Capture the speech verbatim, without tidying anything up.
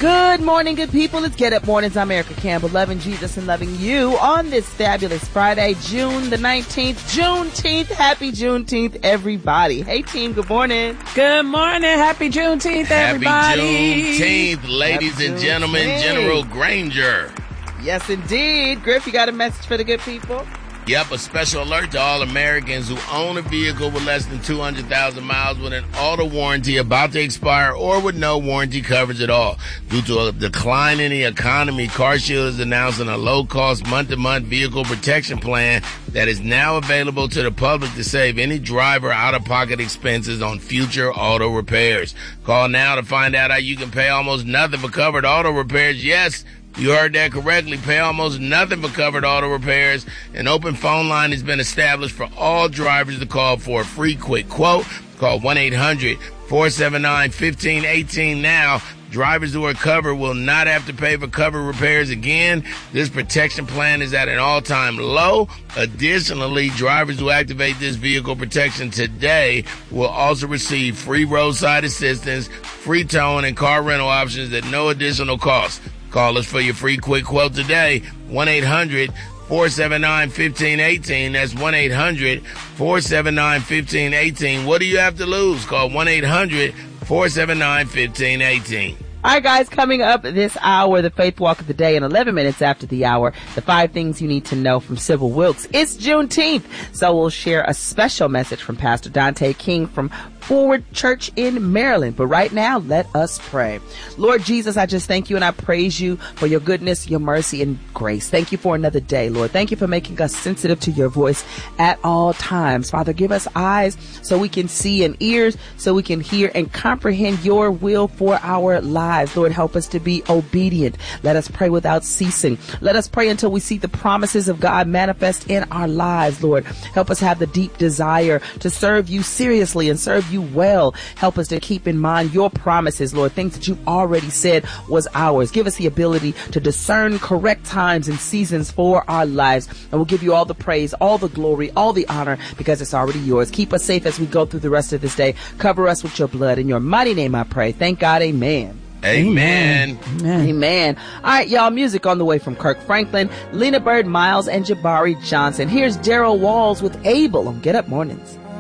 Good morning, good people. It's Get Up Mornings. I'm Erica Campbell, loving Jesus and loving you on this fabulous Friday, June the nineteenth, Juneteenth. Happy Juneteenth, everybody. Hey, team, good morning. Good morning. Happy Juneteenth, everybody. Happy Juneteenth, ladies Happy and gentlemen. Juneteenth. General Granger. Yes, indeed. Griff, you got a message for the good people? Yep, a special alert to all Americans who own a vehicle with less than two hundred thousand miles with an auto warranty about to expire or with no warranty coverage at all. Due to a decline in the economy, CarShield is announcing a low-cost month-to-month vehicle protection plan that is now available to the public to save any driver out-of-pocket expenses on future auto repairs. Call now to find out how you can pay almost nothing for covered auto repairs. Yes, you heard that correctly. Pay almost nothing for covered auto repairs. An open phone line has been established for all drivers to call for a free quick quote. Call one eight hundred four seven nine one five one eight now. Drivers who are covered will not have to pay for covered repairs again. This protection plan is at an all-time low. Additionally, drivers who activate this vehicle protection today will also receive free roadside assistance, free towing, and car rental options at no additional cost. Call us for your free quick quote today, one eight hundred four seven nine one five one eight. That's one eight hundred four seven nine one five one eight. What do you have to lose? Call one eight hundred four seven nine one five one eight. All right, guys, coming up this hour, the Faith Walk of the Day, and eleven minutes after the hour, the five things you need to know from Sybil Wilkes. It's Juneteenth, so we'll share a special message from Pastor Dante King from Forward Church in Maryland. But right now, let us pray. Lord Jesus, I just thank you and I praise you for your goodness, your mercy, and grace. Thank you for another day, Lord. Thank you for making us sensitive to your voice at all times. Father, give us eyes so we can see and ears so we can hear and comprehend your will for our lives. Lord, help us to be obedient. Let us pray without ceasing. Let us pray until we see the promises of God manifest in our lives, Lord. Help us have the deep desire to serve you seriously and serve you well. Help us to keep in mind your promises, Lord, things that you've already said was ours. Give us the ability to discern correct times and seasons for our lives. And we'll give you all the praise, all the glory, all the honor, because it's already yours. Keep us safe as we go through the rest of this day. Cover us with your blood. In your mighty name I pray. Thank God. Amen. Amen. Amen. Amen. All right, y'all, music on the way from Kirk Franklin, Lena Bird Miles, and Jabari Johnson. Here's Daryl Walls with Abel on Get Up Mornings.